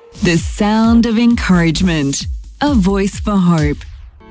The sound of encouragement. A voice for hope.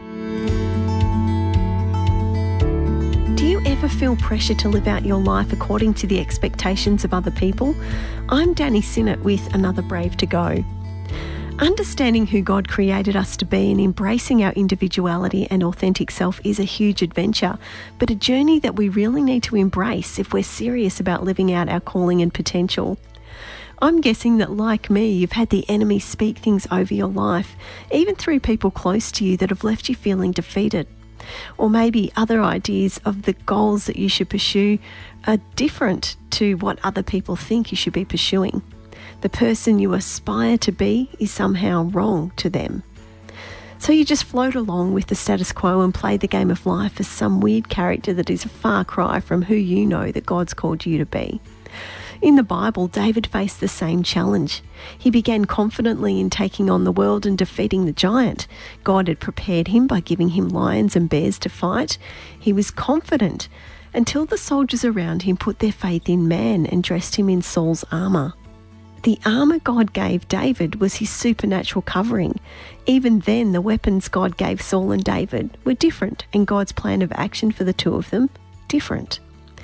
Do you ever feel pressure to live out your life according to the expectations of other people? I'm Danny Sinnott with Another Brave to Go. Understanding who God created us to be and embracing our individuality and authentic self is a huge adventure, but a journey that we really need to embrace if we're serious about living out our calling and potential. I'm guessing that, like me, you've had the enemy speak things over your life, even through people close to you that have left you feeling defeated. Or maybe other ideas of the goals that you should pursue are different to what other people think you should be pursuing. The person you aspire to be is somehow wrong to them. So you just float along with the status quo and play the game of life as some weird character that is a far cry from who you know that God's called you to be. In the Bible, David faced the same challenge. He began confidently in taking on the world and defeating the giant. God had prepared him by giving him lions and bears to fight. He was confident until the soldiers around him put their faith in man and dressed him in Saul's armour. The armour God gave David was his supernatural covering. Even then, the weapons God gave Saul and David were different, and God's plan of action for the two of them, different.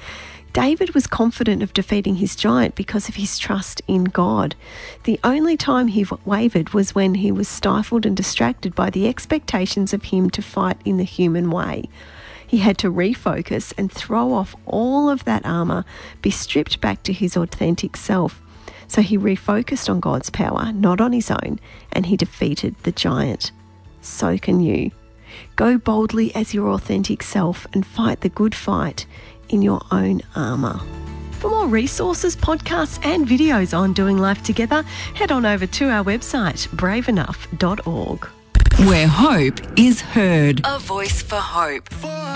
David was confident of defeating his giant because of his trust in God. The only time he wavered was when he was stifled and distracted by the expectations of him to fight in the human way. He had to refocus and throw off all of that armour, be stripped back to his authentic self. So he refocused on God's power, not on his own, and he defeated the giant. So can you. Go boldly as your authentic self and fight the good fight in your own armour. For more resources, podcasts and videos on doing life together, head on over to our website, braveenough.org. Where hope is heard. A voice for hope.